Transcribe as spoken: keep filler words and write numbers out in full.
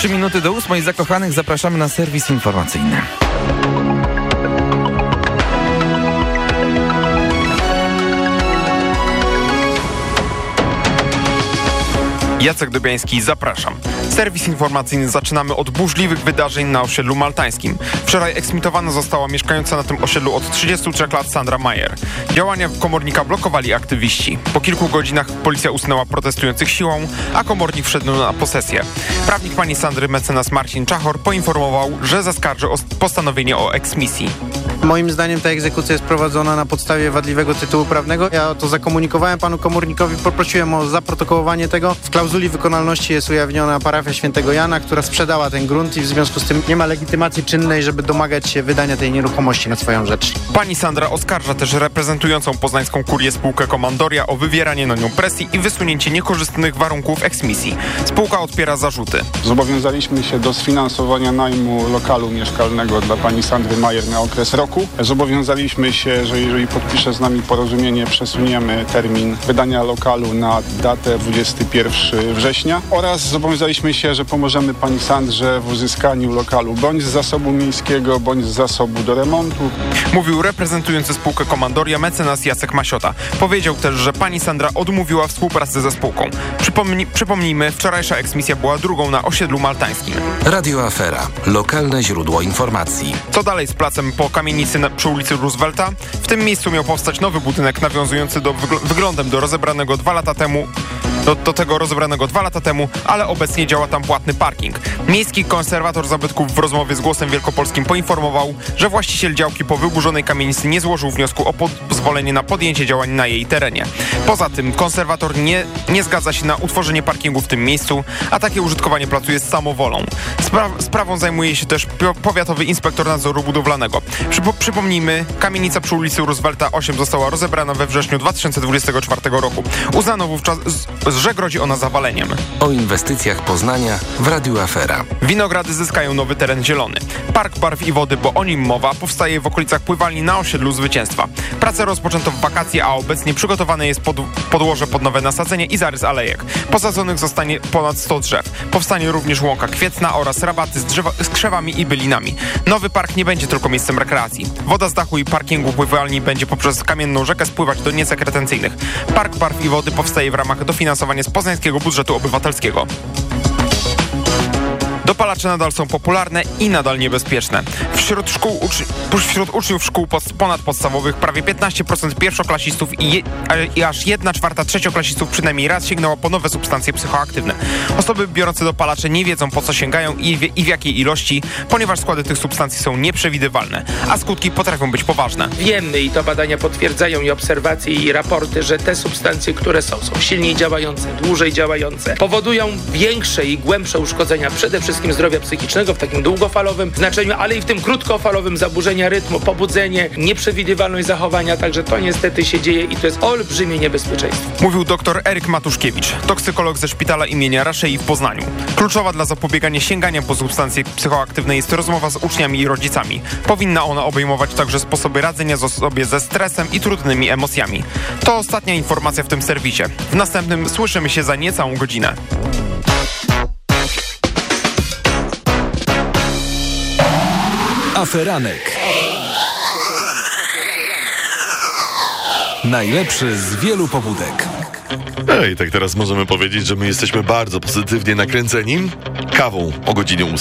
Trzy minuty do ósmej. Zakochanych zapraszamy na serwis informacyjny. Jacek Dobiański, zapraszam. Serwis informacyjny zaczynamy od burzliwych wydarzeń na osiedlu maltańskim. Wczoraj eksmitowana została mieszkająca na tym osiedlu od trzydziestu trzech lat Sandra Majer. Działania komornika blokowali aktywiści. Po kilku godzinach policja usunęła protestujących siłą, a komornik wszedł na posesję. Prawnik pani Sandry, mecenas Marcin Czachor, poinformował, że zaskarży postanowienie o eksmisji. Moim zdaniem ta egzekucja jest prowadzona na podstawie wadliwego tytułu prawnego. Ja to zakomunikowałem panu komornikowi, poprosiłem o zaprotokołowanie tego. W klauzuli wykonalności jest ujawniona parafia Świętego Jana, która sprzedała ten grunt i w związku z tym nie ma legitymacji czynnej, żeby domagać się wydania tej nieruchomości na swoją rzecz. Pani Sandra oskarża też reprezentującą poznańską kurię spółkę Komandoria o wywieranie na nią presji i wysunięcie niekorzystnych warunków eksmisji. Spółka odpiera zarzuty. Zobowiązaliśmy się do sfinansowania najmu lokalu mieszkalnego dla pani Sandry Majer na okres roku. Zobowiązaliśmy się, że jeżeli podpisze z nami porozumienie, przesuniemy termin wydania lokalu na datę dwudziestego pierwszego września oraz zobowiązaliśmy się, że pomożemy pani Sandrze w uzyskaniu lokalu bądź z zasobu miejskiego, bądź z zasobu do remontu. Mówił reprezentujący spółkę Komandoria mecenas Jacek Masiota. Powiedział też, że pani Sandra odmówiła współpracy ze spółką. Przypomnij, przypomnijmy, wczorajsza eksmisja była drugą na osiedlu maltańskim. Radio Afera. Lokalne źródło informacji. Co dalej z placem po kamienicy na, przy ulicy Roosevelta? W tym miejscu miał powstać nowy budynek nawiązujący do wygl- wyglądem do rozebranego dwa lata temu Do, do tego rozebranego dwa lata temu, ale obecnie działa tam płatny parking. Miejski konserwator zabytków w rozmowie z Głosem Wielkopolskim poinformował, że właściciel działki po wyburzonej kamienicy nie złożył wniosku o pozwolenie na podjęcie działań na jej terenie. Poza tym konserwator nie, nie zgadza się na utworzenie parkingu w tym miejscu, a takie użytkowanie placu jest samowolą. Spra- sprawą zajmuje się też powiatowy inspektor nadzoru budowlanego. Przypo- przypomnijmy, kamienica przy ulicy Roosevelta osiem została rozebrana we wrześniu dwa tysiące dwudziestego czwartego roku. Uznano wówczas, że grozi ona zawaleniem. O inwestycjach Poznania w Radiu Afera. Winogrady zyskają nowy teren zielony. Park Barw i Wody, bo o nim mowa, powstaje w okolicach pływalni na osiedlu Zwycięstwa. Pracę rozpoczęto w wakacje, a obecnie przygotowane jest pod, podłoże pod nowe nasadzenie i zarys alejek. Posadzonych zostanie ponad sto drzew. Powstanie również łąka kwietna oraz rabaty z, drzewa, z krzewami i bylinami. Nowy park nie będzie tylko miejscem rekreacji. Woda z dachu i parkingu pływalni będzie poprzez kamienną rzekę spływać do niecek retencyjnych. Park Barw i Wody powstaje w ramach dofinansowania z poznańskiego budżetu obywatelskiego. Dopalacze nadal są popularne i nadal niebezpieczne. Wśród, szkół ucz... Wśród uczniów szkół ponadpodstawowych prawie piętnaście procent pierwszoklasistów i, je... i aż jedna czwarta trzecioklasistów przynajmniej raz sięgnęła po nowe substancje psychoaktywne. Osoby biorące dopalacze nie wiedzą, po co sięgają i w, i w jakiej ilości, ponieważ składy tych substancji są nieprzewidywalne, a skutki potrafią być poważne. Wiemy i to badania potwierdzają i obserwacje i raporty, że te substancje, które są, są silniej działające, dłużej działające, powodują większe i głębsze uszkodzenia przede wszystkim zdrowia psychicznego w takim długofalowym znaczeniu, ale i w tym krótkofalowym zaburzenia rytmu, pobudzenie, nieprzewidywalność zachowania, także to niestety się dzieje i to jest olbrzymie niebezpieczeństwo. Mówił dr Eryk Matuszkiewicz, toksykolog ze szpitala imienia Raszei w Poznaniu. Kluczowa dla zapobiegania sięgania po substancje psychoaktywne jest rozmowa z uczniami i rodzicami. Powinna ona obejmować także sposoby radzenia sobie ze stresem i trudnymi emocjami. To ostatnia informacja w tym serwisie. W następnym słyszymy się za niecałą godzinę. Aferanek. Najlepszy z wielu pobudek. Ej, tak teraz możemy powiedzieć, że my jesteśmy bardzo pozytywnie nakręceni kawą o godzinie ósmej.